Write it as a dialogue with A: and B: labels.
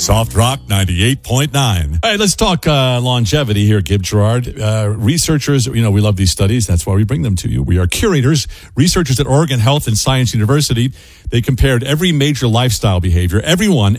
A: Soft Rock 98.9. All right, let's talk longevity here, Gib Gerard. Researchers, we love these studies. That's why we bring them to you. We are curators, researchers at Oregon Health and Science University. They compared every major lifestyle behavior, everyone